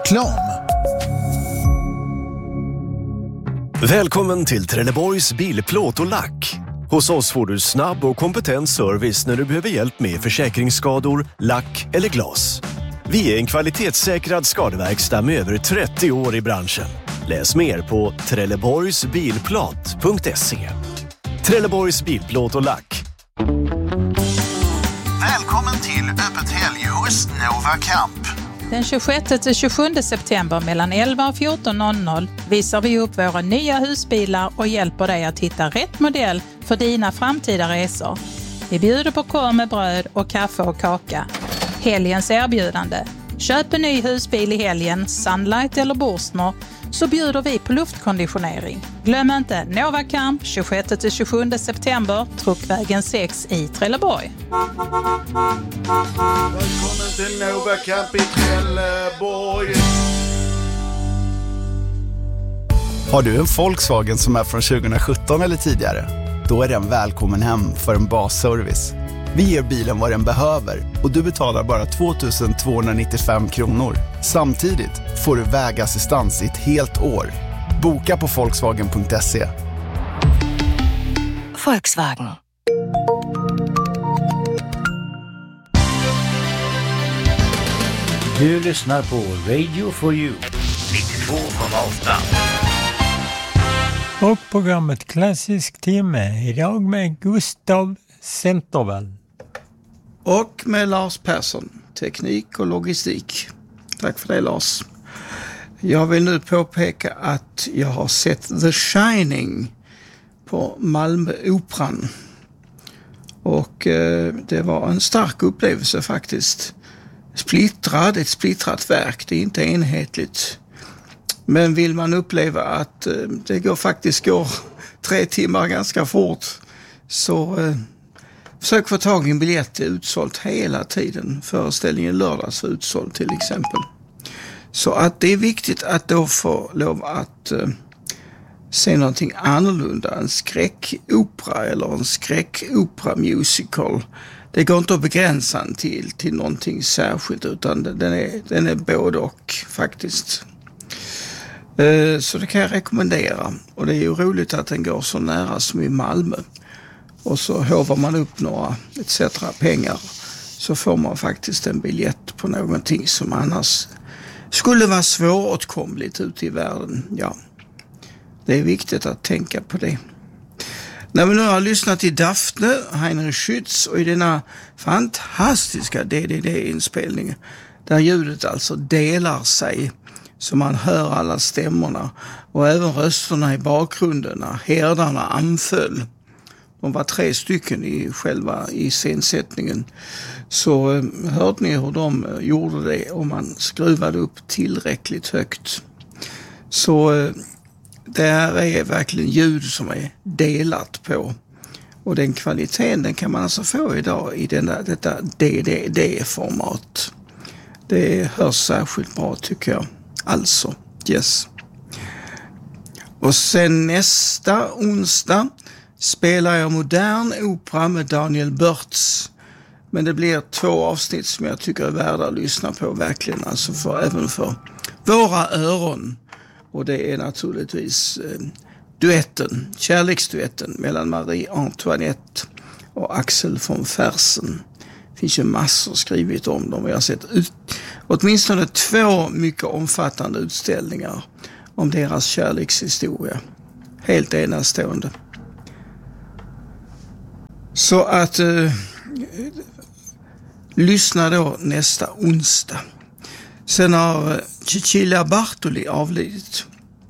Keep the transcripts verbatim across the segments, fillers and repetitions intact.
Reklam. Välkommen till Trelleborgs bilplåt och lack. Hos oss får du snabb och kompetent service när du behöver hjälp med försäkringsskador, lack eller glas. Vi är en kvalitetssäkrad skadeverkstad med över trettio år i branschen. Läs mer på trelleborgsbilplåt punkt se. Trelleborgs bilplåt och lack. Välkommen till öppet helg hos Nova Camp. Den tjugosjätte till tjugosjunde september mellan elva och fjorton noll noll visar vi upp våra nya husbilar och hjälper dig att hitta rätt modell för dina framtida resor. Vi bjuder på korv med bröd och kaffe och kaka. Helgens erbjudande. Köp en ny husbil i helgen, Sunlight eller Borsmer, så bjuder vi på luftkonditionering. Glöm inte Nova Camp tjugosjätte till tjugosjunde september, Truckvägen sex i Trelleborg. Välkommen till Nova Camp i Trelleborg. Har du en Volkswagen som är från tjugosjutton eller tidigare? Då är den välkommen hem för en basservice. Vi ger bilen vad den behöver och du betalar bara två tusen tvåhundranittiofem kronor. Samtidigt får du vägassistans i ett helt år. Boka på volkswagen punkt se. Volkswagen. Du lyssnar på Radio for You nittiotvå komma åtta. Och programmet Klassisk timme idag med Gustav Centervall. Och med Lars Persson, teknik och logistik. Tack för det, Lars. Jag vill nu påpeka att jag har sett The Shining på Malmö Operan. Och eh, det var en stark upplevelse faktiskt. Splittrad, ett splittrat verk, det är inte enhetligt. Men vill man uppleva att eh, det går faktiskt går tre timmar ganska fort, så eh, försök få tag i en biljett. Det är utsålt hela tiden. Föreställningen lördags var utsåld till exempel. Så att det är viktigt att då få lov att eh, se någonting annorlunda. En skräckopera eller en skräckopera musical. Det går inte att begränsa den till, till någonting särskilt, utan den är, den är både och faktiskt. Eh, så det kan jag rekommendera. Och det är ju roligt att den går så nära som i Malmö. Och så hovar man upp några et cetera pengar, så får man faktiskt en biljett på någonting som annars skulle vara svåråtkomligt ute i världen. Ja, det är viktigt att tänka på det. När vi nu har lyssnat till Daphne, Heinrich Schütz, och i denna fantastiska D D D-inspelning där ljudet alltså delar sig så man hör alla stämmorna och även rösterna i bakgrunden när herdarna anföll. De var tre stycken i själva iscensättningen. Så eh, hörde ni hur de eh, gjorde det, och man skruvade upp tillräckligt högt. Så eh, det här är verkligen ljud som är delat på. Och den kvaliteten, den kan man alltså få idag i denna, detta D D D-format. Det hörs särskilt bra tycker jag. Alltså, yes. Och sen nästa onsdag spelar jag modern opera med Daniel Börtz. Men det blir två avsnitt som jag tycker är värda att lyssna på verkligen. Alltså för, även för våra öron. Och det är naturligtvis eh, duetten, kärleksduetten mellan Marie Antoinette och Axel von Fersen. Det finns ju massor skrivit om dem. Jag har sett ut, åtminstone två mycket omfattande utställningar om deras kärlekshistoria. Helt enastående. Så att eh, lyssna då nästa onsdag. Sen har Cecilia Bartoli avlidit.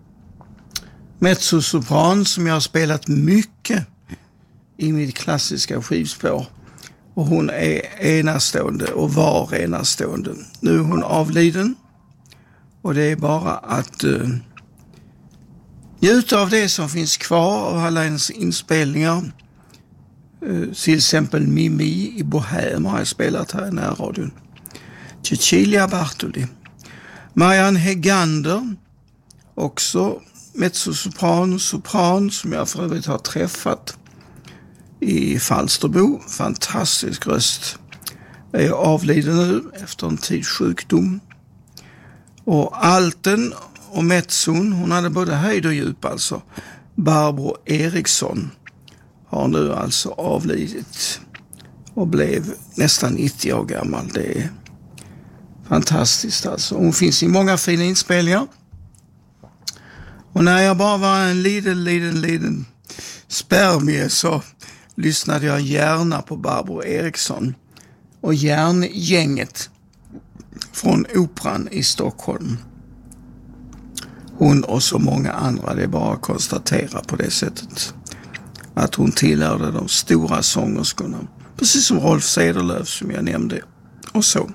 Mezzosopran som jag har spelat mycket i mitt klassiska skivspår. Och hon är enastående och var enastående. Nu är hon avliden. Och det är bara att eh, njuta av det som finns kvar av alla hennes inspelningar. Till exempel Mimi i Bohème har jag spelat här i närradion. Cecilia Bartoli. Marianne Hegander, också mezzosopran, sopran, som jag för övrigt har träffat i Falsterbo. Fantastisk röst. Jag är avliden nu efter en tids sjukdom. Och alten och mezzon, hon hade både höjd och djup alltså. Barbro Eriksson har nu alltså avlidit och blev nästan nittio år gammal. Det är fantastiskt alltså. Hon finns i många fina inspelningar. Och när jag bara var en liten, liten, liten spermie så lyssnade jag gärna på Barbro Eriksson och Järngänget från Operan i Stockholm. Hon och så många andra, det är bara att konstatera på det sättet att hon tillhörde de stora sångerskorna. Precis som Rolf Cederlöf som jag nämnde och så.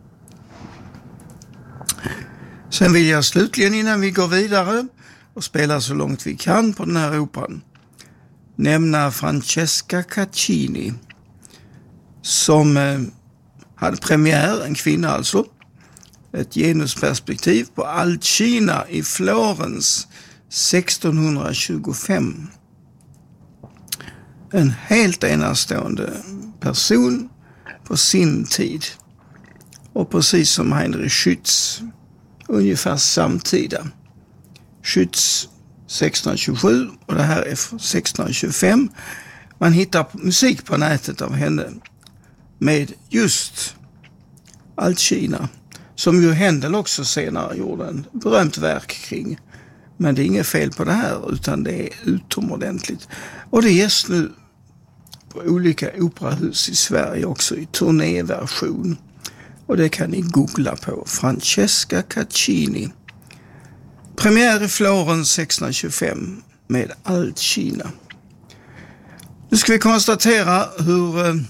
Sen vill jag slutligen innan vi går vidare och spelar så långt vi kan på den här operan nämna Francesca Caccini som eh, hade premiär, en kvinna alltså, ett genusperspektiv på Alcina i Florens sextonhundratjugofem. En helt enastående person på sin tid och precis som Heinrich Schütz ungefär samtida. Schütz sextonhundratjugosju och det här är sextonhundratjugofem. Man hittar musik på nätet av henne med just Alcina som ju Händel också senare gjorde en berömt verk kring. Men det är inget fel på det här utan det är utomordentligt. Och det ges nu på olika operahus i Sverige också i turnéversion. Och det kan ni googla på. Francesca Caccini. Premiär i Florens sextonhundratjugofem med Alcina. Nu ska vi konstatera hur eh,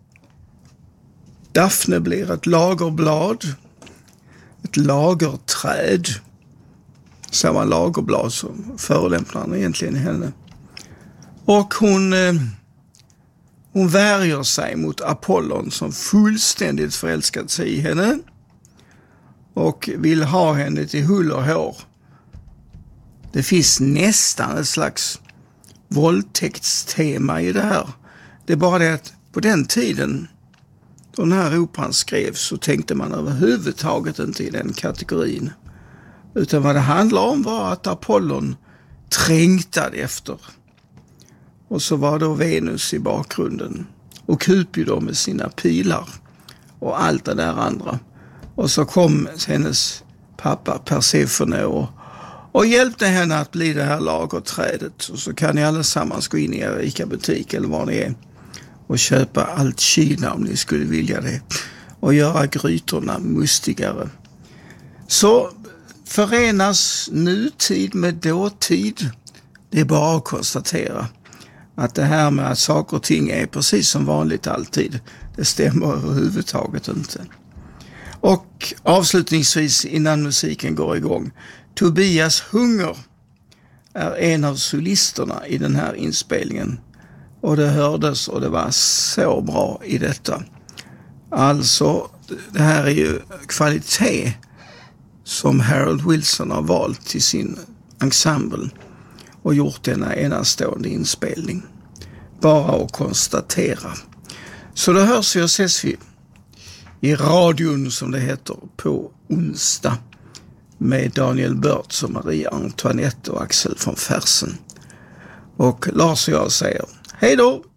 Daphne blir ett lagerblad. Ett lagerträd. Samma lagerblad som förolämpar egentligen henne. Och hon, eh, hon värjer sig mot Apollon som fullständigt förälskat sig i henne. Och vill ha henne till hull och hår. Det finns nästan ett slags våldtäktstema i det här. Det är bara det att på den tiden då den här operan skrevs så tänkte man överhuvudtaget inte i den kategorin. Utan vad det handlar om var att Apollon trängtade efter. Och så var då Venus i bakgrunden. Och Cupido med sina pilar. Och allt det där andra. Och så kom hennes pappa Persefone och, och hjälpte henne att bli det här lagerträdet. Och så kan ni allesammans gå in i er rika butik eller var ni är. Och köpa Alcina om ni skulle vilja det. Och göra grytorna mustigare. Så förenas nutid med dåtid. Det är bara att konstatera att det här med att saker och ting är precis som vanligt alltid. Det stämmer överhuvudtaget inte. Och avslutningsvis innan musiken går igång. Tobias Hunger är en av solisterna i den här inspelningen. Och det hördes och det var så bra i detta. Alltså, det här är ju kvalitet som Harold Wilson har valt till sin ensemble och gjort denna enastående inspelning. Bara att konstatera. Så då hörs vi och ses vi i radion som det heter på onsdag med Daniel Börtz och Maria Antoinette och Axel von Fersen. Och Lars och jag säger hej då!